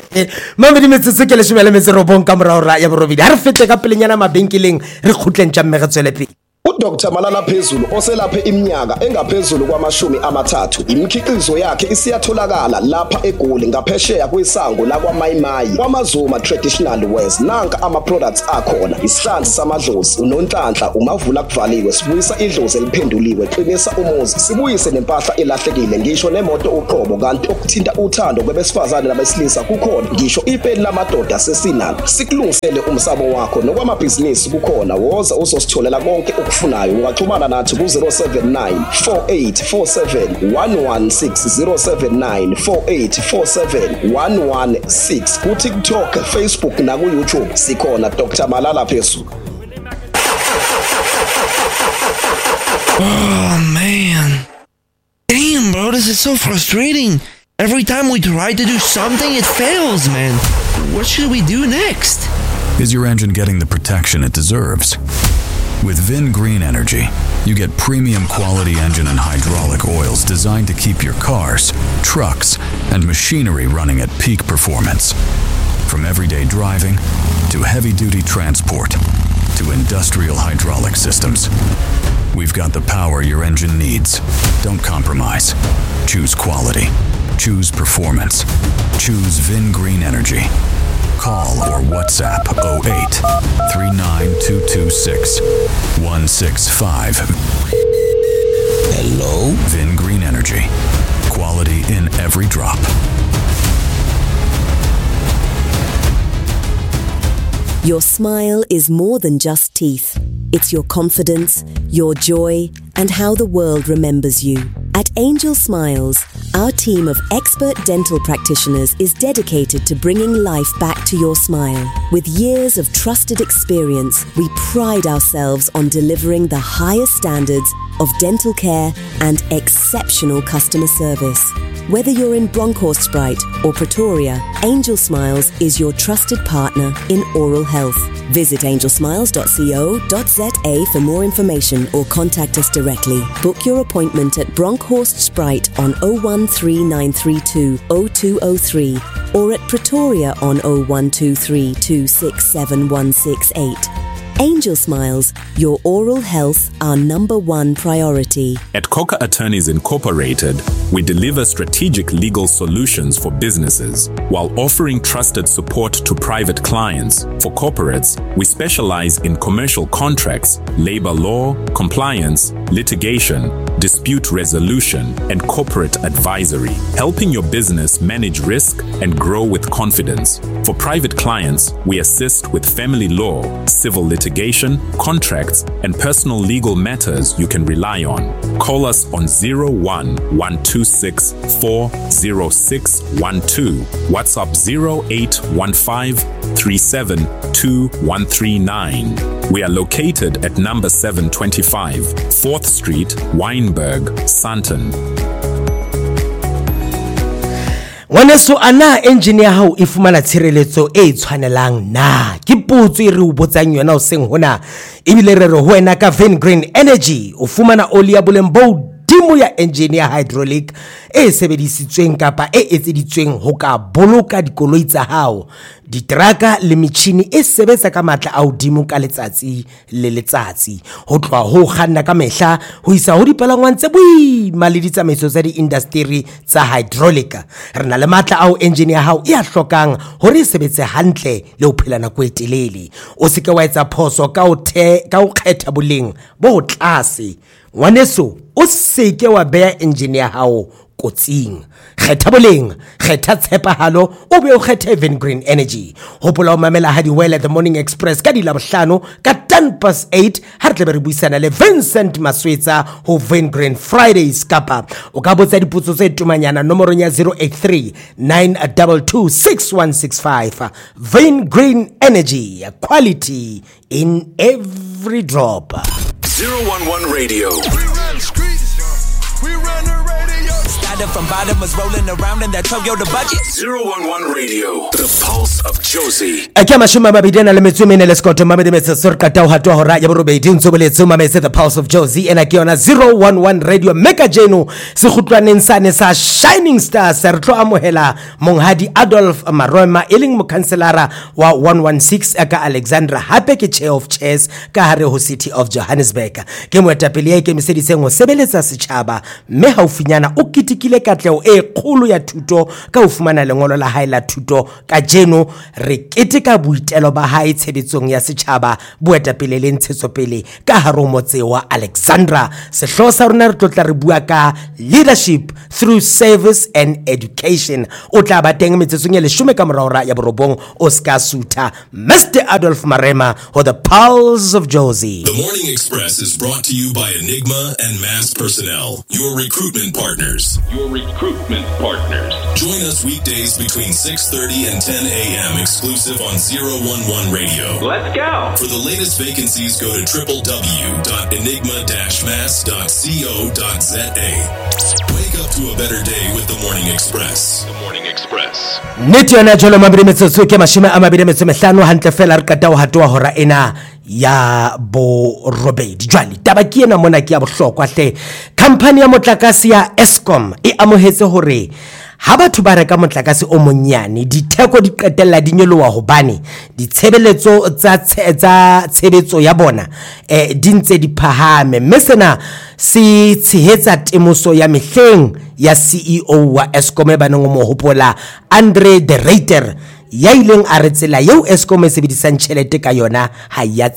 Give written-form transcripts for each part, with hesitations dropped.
Mamedi metsotso ke leshome le metso robong ka morao ya borobedi. Ha re fete ka pelenyana mabenkeleng re khutlentša mme re tswele pele. uDr Malala Phezulu oselaphe iminyaka engaphezulu kwama-30 imikhiqizo yakhe isiyatholakala lapha eGoli ngaphesheya kwesango lakwaMayimayi kwaMazuma Traditional Wares. Nanka ama-products akhona: isihlanzi samadlozi, unonhlanhla, umavula kuvaliwe, sibuyisa idlozi eliphenduliwe, qinisa umuzi, sibuyise nempahla elahlekile, ngisho nemoto uqobo. Kanti okuthinta uthando kwabesifazane nabesilisa kukhona, ngisho ipeni lamadoda sesinalo. Sikulungisele umsamo wakho nokwamabhizinisi kukhona. Woza uzositholela konke ufunayo. Ungaxhumana nathi ku-079 4847 116 079 4847 116 ku-TikTok, Facebook naku-YouTube sikhona Dr Malala Phezulu. Oh man, damn bro, this is so frustrating. Every time we try to do something, it fails, man. What should we do next? Is your engine getting the protection it deserves? With Vin Green Energy, you get premium quality engine and hydraulic oils designed to keep your cars, trucks, and machinery running at peak performance. From everyday driving to heavy-duty transport to industrial hydraulic systems, we've got the power your engine needs. Don't compromise. Choose quality. Choose performance. Choose Vin Green Energy. Call or WhatsApp 08 39226 165. Hello? Vin Green Energy. Quality in every drop. Your smile is more than just teeth. It's your confidence, your joy, and how the world remembers you. At Angel Smiles, our team of expert dental practitioners is dedicated to bringing life back to your smile. With years of trusted experience, we pride ourselves on delivering the highest standards of dental care and exceptional customer service. Whether you're in Bronkhorstspruit or Pretoria, Angel Smiles is your trusted partner in oral health. Visit angelsmiles.co.za for more information or contact us directly. Book your appointment at Bronkhorstspruit on 013932 0203 or at Pretoria on 0123 267 168. Angel Smiles, your oral health, our #1 priority. At Coca Attorneys Incorporated, we deliver strategic legal solutions for businesses while offering trusted support to private clients. For corporates, we specialize in commercial contracts, labor law, compliance, litigation, dispute resolution, and corporate advisory, helping your business manage risk and grow with confidence. For private clients, we assist with family law, civil litigation, contracts, and personal legal matters you can rely on. Call us on 01-126 40612, WhatsApp 0815 372 We are located at number 725, 4th Street, Wynberg, Sandton. Ngwaneso ana engineer hao e fumana tshireletso e tshwanelang na ke potso e re o botsang yona o seng hona ebile re re ho wena ka Vin Green Energy o fumana oli ya boleng bo dimo ya engineer hydraulic e sebedisitsweng kapa e etseditsweng ho ka boloka dikoloi tsa hao diteraka le metjhini e sebetsa ka matla a hodimo ka letsatsi le letsatsi ho tloha ho kganna ka mehla ho isa ho dipalangwang tse boima le ditsamaiso tsa di-industry tsa hydraulic. Re na le matla ao engine ya hao e a hlokang hore e sebetse hantle le ho phela nako e telele. O se ke wa etsa phoso ka ho kgetha boleng bo tlase. Ngwaneso o se ke wa beya engine ya hao kotsing. Kgetha boleng, kgetha tshepahalo, o be o kgethe Vin Green Energy. Hopola o mamela ha di-Well at the Morning Express ka di Labohlano ka 8:10 ha re tle re buisana le Vincent Maswetsa ho Vin Green Fridays kapa o ka botsa dipotso tse tumanyana nomorong ya 083 922 6165. Vin Green Energy, quality in every drop. 011 Radio. We run the streets, we run the radio. started from bottom, was rolling around in that Toyota budget. 011 Radio, the pulse of Jozi. Ke mashuma mabidena le metsumene le skoto mamedi metso kata ho hatwa hora ya borobedi ntso boletso mametse the pulse of Jozi ena ke yona 011 Radio mega jeno se khutlwaneng sane sa Shining Stars re tlo amohela monghadi Adolf Maroma eling mokhanselara wa 116 aka Alexandra hape ke chair of chairs ka hare ho city of Johannesburg ke moetapele ya ke meseditseng ho sebeletsa setjhaba mme haufinyana o kitikile katleo e kgolo ya thuto ka ho fumana lengolo la hae la thuto ka jeno re keteka boitelo ba hae tshebetsong ya setjhaba boetapele le ntshetsopele ka hare ho motse wa Alexandra sehloho sa rona re tlotla re bua ka leadership through service and education o tla ba teng metsetsong ya 10 ka morao ya borobong Oscar Suta Mr. Adolf Marema or the pulse of Jozi. The Morning Express is brought to you by Enigma and Mass Personnel, your recruitment partners. Join us weekdays between 6:30 and 10 a.m. exclusive on 011 Radio. Let's go. For the latest vacancies, go to www.enigma-mass.co.za. Wake up to a better day with the Morning Express. The Morning Express. Neti yona jolo mabidi metsotso ke mashime a mabidi metso mehlano hantle fela re kata ho hatwa hora ena ya bo robedi jwale taba ke ena mona ke ya bohlokwa hle company ya motlakase ya Eskom e amohetse hore ha batho ba reka motlakase o monyane ditheko di qetella di nyoloha hobane ditshebeletso tsa tshebetso ya bona di ntse di phahame mme sena se tshehetsa temoso ya mehleng ya CEO wa Eskom ba neng mo hopola Andre de Ruyter ya ileng a re tsela eo Eskom e sebedisang tjhelete ka yona ha ya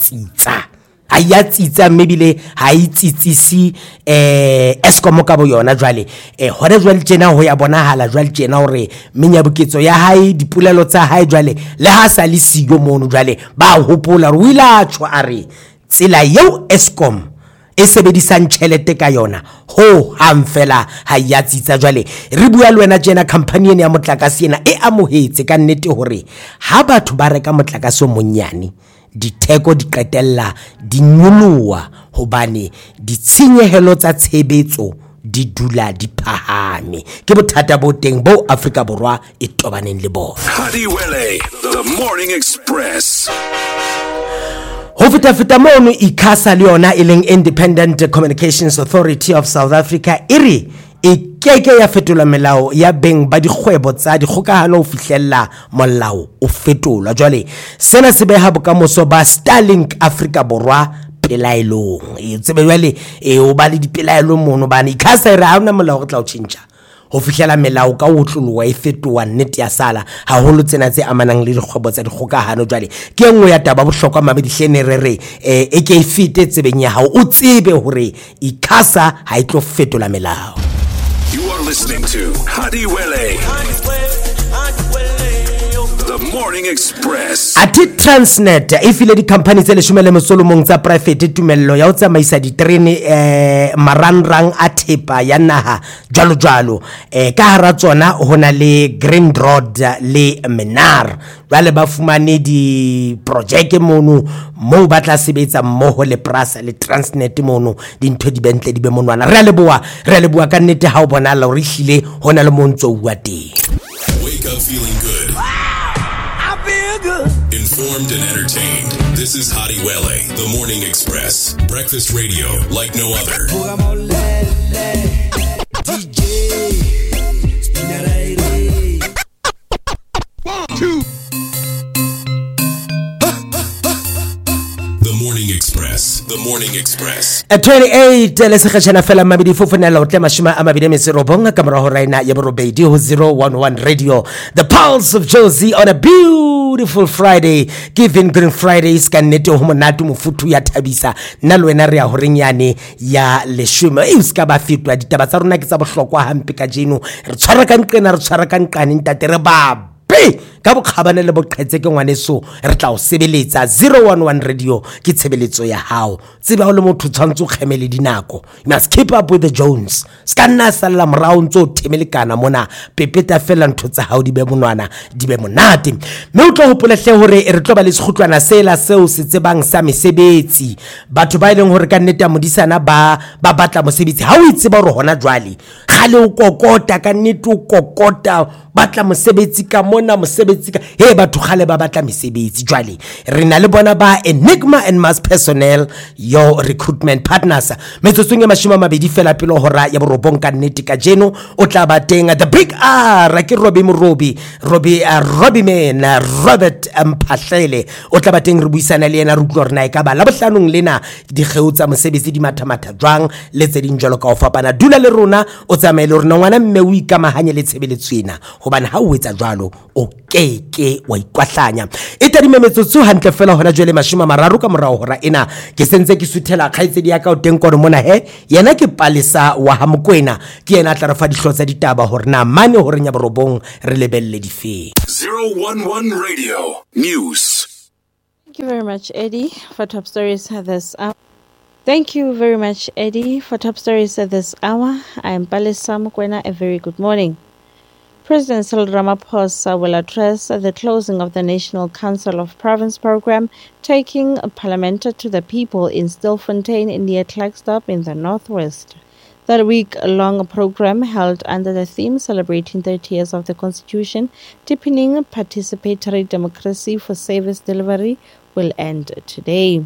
tsitsa mebile ha itsitsisi Eskom ka bo yona jwale hore jwale tjena ho ya bonahala jwale tjena hore menyabuketso ya hae dipulelo tsa hae jwale le ha sa le siyo mono jwale ba hopola re wila tshwa are tsela eo Eskom e sebedisang tjhelete ka yona ho hamfela ha ya tsitsa jwale re bua le wena tjena company ena ya motlakase ena e amohetse ka nnete hore ha batho ba reka motlakase o monyane ditheko di qetella di nyoloha hobane ditshenyehelo tsa tshebetso di dula di phahame ke bothata bo teng bo Afrika Borwa e tobaneng le bona. Hadiwele, the Morning Express. Ho feta mono ICASA le yona e leng Independent Communications Authority of South Africa iri e keke ya fetola melao ya beng ba dikgwebo tsa dikgokahano ho fihlella molao o fetola jwale sena se beha bokamoso ba Starlink Afrika Borwa pelaelong e tsebe jwale o ba le dipelaelo mono bana ICASA re ha ona molao go tla o tshintja ho fihlela melao ka otlolowa e fetoa nnete ya sala haholo tsena tse amanang le dikgwebo tsa dikgokahano jwale ke engwe ya taba bohlokwa mabedi hlenerere e ke ifite tsebeng ya hao o tsebe hore ICASA ha itlo fetola melao. You are listening to Hadiwele, the Morning Express. Ati Transnet e file di company tse 10 tsa private tumello ya ho tsamaisa diterene marangrang a thepa ya naha jwalo ka hara tsona hona le Green Road le Menar jwale ba fumane di project mono mo ba tla sebetsa mmoho le Prasa le Transnet mono dintho di bentle di be monwana re a leboa ka nnete ha o bona la re hlile hona le montso wa teng. Wake up feeling good. I feel good. Informed and entertained. This is Hadiwele, the Morning Express. Breakfast radio like no other. The Morning Express. 28 le sekgashana fela mabedi fofonela o tlema shima a mabedi metserobonga ka mora ho raina ya borobedi ho 011 Radio, the pulse of Jozi on a beautiful Friday, giving Green Fridays ka nnete ho monatu mofutu ya thabisa nna le wena re ya horenyane ya leshome e ska ba fitwa ditaba tsa rona ke tsa bohlokwa hampe ka jeno re tshwara ka nqena re tshwara ka nqane ntate re ba ka bokgabane le boqhetse ke ngwaneso re tla o sebeletsa 011 Radio ke tshebeletso ya hao tseba ho le motho tshwantse o khemele dinako you must keep up with the Jones skanna sala morao ntso themelekana mona pepeta fela ntho tsa hao di be monwana di be monate mme o tlo hopolehle hore re tlo ba le sekhutlwana sela seo se tsebang sa mesebetsi batho ba ileng hore ka nnete modisana ba batla mosebetsi ha o itseba hore hona jwale kgale o kokota ka nnete o kokota batla mosebetsi ka mona mosebetsi ka batho kgale ba batla mesebetsi jwale re na le bona ba Enigma and Mass Personnel your recruitment partners metsotsong e mashima mabedi fela pele hora ya borobong ka nnete ka jeno o tla ba teng the big R ke Robert Mphahlele o tla ba teng re buisana le yena re utlwa rena e ka ba la bohlanong lena dikgeo tsa mosebetsi di matha jwang le tse ding jalo ka o fapana dula le rona o tsamaile rona ngwana mme o ikamahanye le tshebeletso ena hobane ha o etsa jwalo o keke wa ikwahlanya e tadime metsotso hantle fela hona jwale mashima mararo ka morao hora ena ke sentse ke suthela kgaitsedi ya ka o teng kore mona yena ke Palesa wa Hamokwena ke yena tla re fa dihlotsa ditaba hore na mane hore nya borobong re lebelle dife 011 Radio News. Thank you very much, Eddie, for top stories this hour. Thank you very much, Eddie, for top stories this hour. I am Palesa Mokwena. A very good morning. President Cyril Ramaphosa will address the closing of the National Council of Province program, taking Parliament to the people in Stilfontein near Klerksdorp in the northwest. The week-long program, held under the theme celebrating 30 years of the Constitution, deepening participatory democracy for service delivery, will end today.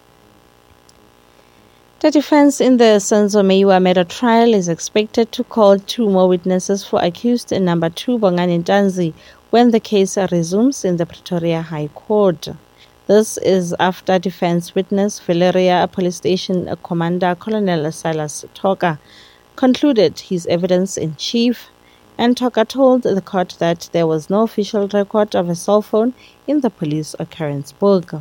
The defense in the Senzo Meyiwa murder trial is expected to call 2 more witnesses for accused number 2 Bongani Ntanzi when the case resumes in the Pretoria High Court. This is after defense witness Valeria Police Station Commander Colonel Silas Toka concluded his evidence in chief, and Toka told the court that there was no official record of a cell phone in the police occurrence book.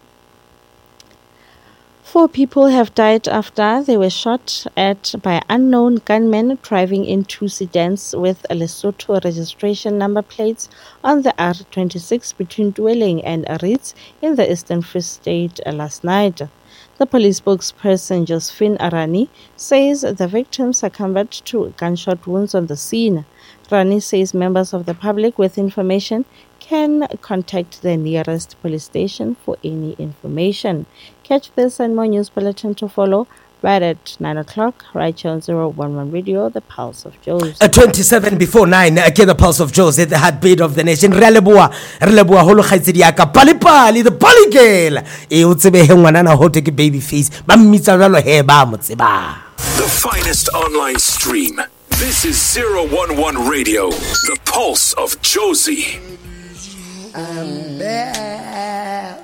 4 people have died after they were shot at by unknown gunmen driving in 2 sedans with Lesotho registration number plates on the R26 between Dwelling and Aritz in the Eastern Free State last night. The police spokesperson Josephine Arani says the victims succumbed to gunshot wounds on the scene. Rani says members of the public with information can contact the nearest police station for any information. Catch this and more news bulletin to follow right at 9 o'clock, right here on 011 Radio, the Pulse of Joes. 27 before 9, again the Pulse of Joes at the heartbeat of the nation. Releboa holo khaitsedi ya ka Palipali, the Pali girl. E o tsebe he ngwanana ho take baby face. Ba mmitsa jalo he ba mo tseba. The finest online stream. This is 011 Radio, the Pulse of Josie. I'm back.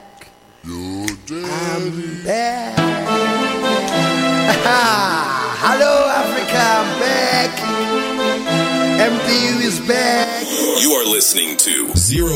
I'm back. Hello, Africa. I'm back. MPU is back. You are listening to 0